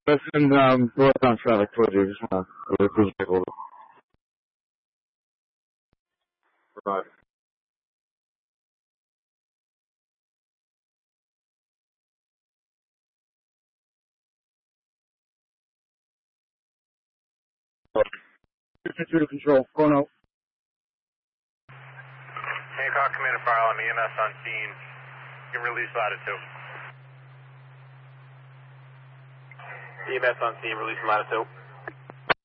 Listen, we're on traffic towards you. Just want to cruise back over. Right. Two to control. Going out. Hancock Commander Fire Alarm, EMS on scene. You can release latitude. EMS on scene, release latitude.